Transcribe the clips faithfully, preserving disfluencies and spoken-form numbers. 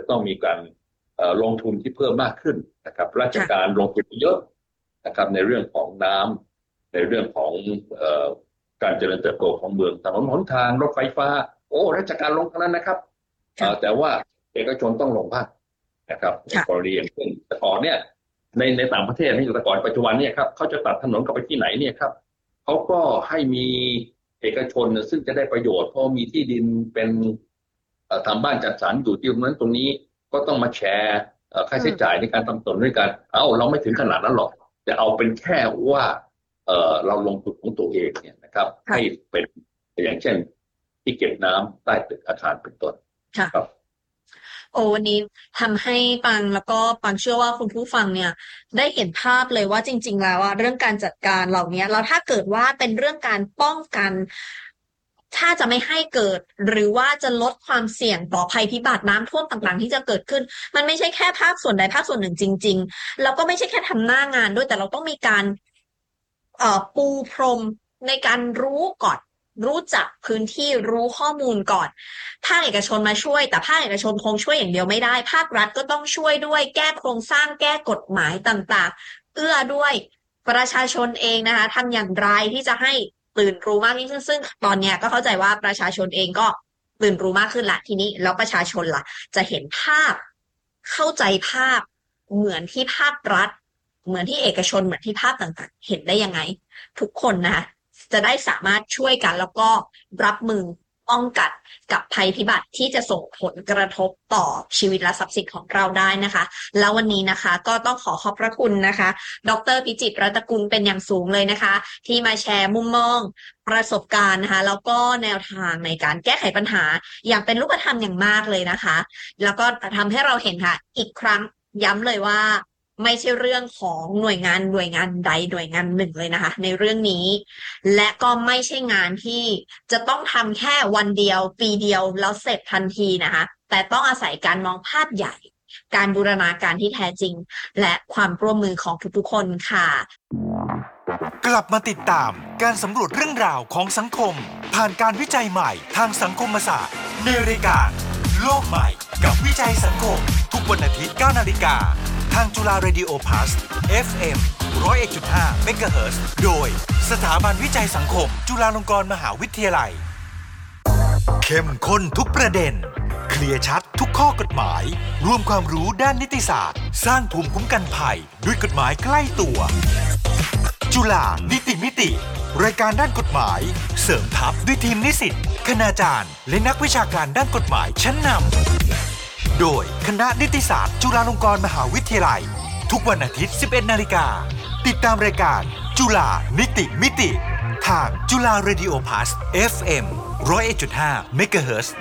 ต้องมีการลงทุนที่เพิ่มมากขึ้นนะครับราชการลงทุนเยอะนะครับในเรื่องของน้ำในเรื่องของเอ่อการเจริญเติบโตของเมืองถนนหนทางรถไฟฟ้าโอ้ราชการลงทั้งนั้นนะครับแต่ว่าเอกชนต้องลงบ้างนะครับกรณีอย่างเช่นแต่ก่อนเนี่ยในในต่างประเทศนี่แต่ก่อนปัจจุบันเนี่ยครับเขาจะตัดถนนกันไปที่ไหนเนี่ยครับเขาก็ให้มีเอกชนซึ่งจะได้ประโยชน์เพราะมีที่ดินเป็นทำบ้านจัดสรรอยู่ที่ตรงนั้นตรงนี้ก็ต้องมาแชร์ค่าใช้จ่ายในการทำถนนด้วยกันเอ้าเราไม่ถึงขนาดนั้นหรอกแต่เอาเป็นแค่ว่าเอ่อเราลงทุนของตัวเองเนี่ยนะครับให้เป็นอย่างเช่นที่เก็บน้ำใต้ตึกอาคารเป็นต้นครับโอ้วันนี้ทำให้ปังแล้วก็ปังเชื่อว่าคุณผู้ฟังเนี่ยได้เห็นภาพเลยว่าจริงๆแล้วว่าเรื่องการจัดการเหล่านี้แล้วถ้าเกิดว่าเป็นเรื่องการป้องกันถ้าจะไม่ให้เกิดหรือว่าจะลดความเสี่ยงต่อภัยพิบัติน้ำท่วมต่างๆที่จะเกิดขึ้นมันไม่ใช่แค่ภาคส่วนใดภาคส่วนหนึ่งจริงๆแล้วก็ไม่ใช่แค่ทำหน้างานด้วยแต่เราต้องมีการเอ่อปูพรมในการรู้ก่อนรู้จักพื้นที่รู้ข้อมูลก่อนภาคเอกชนมาช่วยแต่ภาคเอกชนคงช่วยอย่างเดียวไม่ได้ภาครัฐก็ต้องช่วยด้วยแก้โครงสร้างแก้กฎหมายต่างๆเอื้อด้วยประชาชนเองนะคะทำอย่างไรที่จะให้ตื่นรู้มากยิ่งขึ้นซึ่งตอนนี้ก็เข้าใจว่าประชาชนเองก็ตื่นรู้มากขึ้นละทีนี้แล้วประชาชนล่ะจะเห็นภาพเข้าใจภาพเหมือนที่ภาครัฐเหมือนที่เอกชนเหมือนที่ภาพต่างๆเห็นได้ยังไงทุกคนนะคะจะได้สามารถช่วยกันแล้วก็รับมือป้องกันกับภัยพิบัติที่จะส่งผลกระทบต่อชีวิตและทรัพย์สินของเราได้นะคะแล้ววันนี้นะคะก็ต้องขอขอบพระคุณนะคะดร.พิจิตรรัตนกุลเป็นอย่างสูงเลยนะคะที่มาแชร์มุมมองประสบการณ์นะคะแล้วก็แนวทางในการแก้ไขปัญหาอย่างเป็นรูปธรรมอย่างมากเลยนะคะแล้วก็ทำให้เราเห็นค่ะอีกครั้งย้ำเลยว่าไม่ใช่เรื่องของหน่วยงานหน่วยงานใดหน่วยงานหนึ่งเลยนะคะในเรื่องนี้และก็ไม่ใช่งานที่จะต้องทำแค่วันเดียวปีเดียวแล้วเสร็จทันทีนะคะแต่ต้องอาศัยการมองภาพใหญ่การบูรณาการที่แท้จริงและความร่วมมือของทุกๆคนค่ะกลับมาติดตามการสำรวจเรื่องราวของสังคมผ่านการวิจัยใหม่ทางสังคมศาสตร์ในรายการโลกใหม่กับวิจัยสังคมทุกวันอาทิตย์ เก้านาฬิกาทางจุฬาเรดิโอพลัส เอฟ เอ็ม หนึ่งศูนย์เอ็ดจุดห้า เมกะเฮิรตซ์โดยสถาบันวิจัยสังคมจุฬาลงกรณ์มหาวิทยาลัยเข้มข้นทุกประเด็นเคลียร์ชัดทุกข้อกฎหมายรวมความรู้ด้านนิติศาสตร์สร้างภูมิคุ้มกันภัยด้วยกฎหมายใกล้ตัวจุฬานิติมิติรายการด้านกฎหมายเสริมทัพด้วยทีมนิสิตคณาจารย์และนักวิชาการด้านกฎหมายชั้นนำโดยคณะนิติศาสตร์จุฬาลงกรณ์มหาวิทยาลัยทุกวันอาทิตย์ สิบเอ็ดนาฬิกาติดตามรายการจุฬานิติมิติทางจุฬาเรดิโอพลัส เอฟ เอ็ม หนึ่งศูนย์เอ็ดจุดห้า เมกะเฮิรตซ์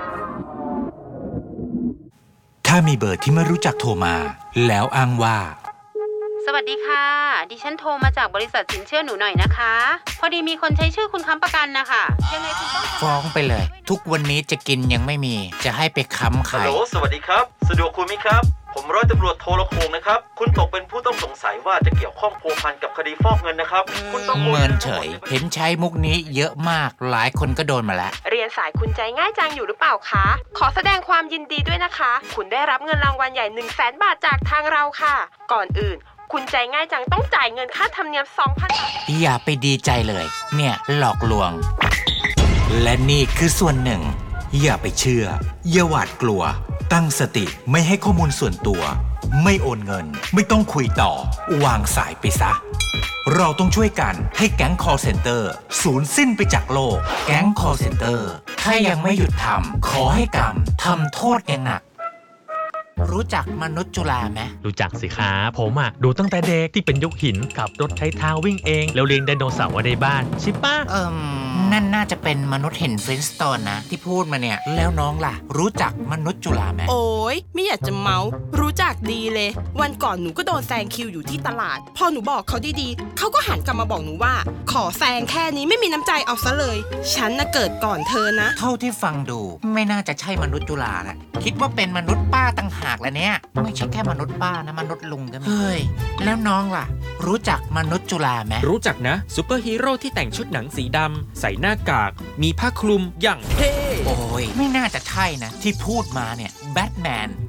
ถ้ามีเบอร์ที่ไม่รู้จักโทรมาแล้วอ้างว่าสวัสดีค่ะดิฉันโทรมาจากบริษัทสินเชื่อหนูหน่อยนะคะพอดีมีคนใช้ชื่อคุณค้ำประกันนะคะยังไงคุณต้องฟ้องไปเลยทุกวันนี้จะกินยังไม่มีจะให้ไปค้ำใครฮัลโหลสวัสดีครับสะดวกคุยไหมครับผมร้อยตำรวจโทรโคงนะครับคุณตกเป็นผู้ต้องสงสัยว่าจะเกี่ยวข้องพัวพันกับคดีฟอกเงินนะครับคุณต้องเมินเฉยเห็นใช้มุกนี้เยอะมากหลายคนก็โดนมาแล้วเรียนสายคุณใจง่ายจังอยู่หรือเปล่าคะขอแสดงความยินดีด้วยนะคะคุณได้รับเงินรางวัลใหญ่ หนึ่งแสน บาทจากทางเราค่ะก่อนอื่นคุณใจง่ายจังต้องจ่ายเงินค่าธรรมเนียม สองพัน บาทอย่าไปดีใจเลยเนี่ยหลอกลวงและนี่คือส่วนหนึ่งอย่าไปเชื่ออย่าหวาดกลัวตั้งสติไม่ให้ข้อมูลส่วนตัวไม่โอนเงินไม่ต้องคุยต่อวางสายไปซะเราต้องช่วยกันให้แก๊ง call center สูญสิ้นไปจากโลกแก๊ง call center ถ้ายังไม่หยุดทำขอให้กรรมทำโทษอย่างหนักรู้จักมนุษย์จุฬาไหมรู้จักสิครับผมอ่ะดูตั้งแต่เด็กที่เป็นยุคหินขับรถใช้เท้าวิ่งเองแล้วเลี้ยงไดโนเสาร์ไว้ในบ้านใช่ปะเอิ่มนั่นน่าจะเป็นมนุษย์เห็นฟลินสโตนนะที่พูดมาเนี่ยแล้วน้องล่ะรู้จักมนุษย์จุฬาไหมโอ้ยไม่อยากจะเมารู้จักดีเลยวันก่อนหนูก็โดนแซงคิวอยู่ที่ตลาดพอหนูบอกเขาดีๆเขาก็หันกลับมาบอกหนูว่าขอแซงแค่นี้ไม่มีน้ำใจเอาซะเลยฉันน่ะเกิดก่อนเธอนะเท่าที่ฟังดูไม่น่าจะใช่มนุษย์จุฬาแหละคิดว่าเป็นมนุษย์ป้าต่างหากแล้วเนี่ยไม่ใช่แค่มนุษย์ป้านะมนุษย์ลุงก็มีเฮ้ยแล้วน้องล่ะรู้จักมนุษย์จุฬาไหมรู้จักนะซูเปอร์ฮีโร่ที่แต่งชุดหนังสีดำใส่หน้ากากมีผ้าคลุมอย่างเท่โอ้ยไม่น่าจะใช่นะที่พูดมาเนี่ยแบทแมน